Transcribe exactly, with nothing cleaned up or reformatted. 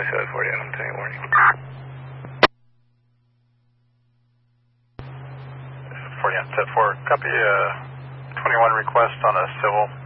seven forty, I'm taking warning. forty on set four, copy uh, twenty-one request on a civil.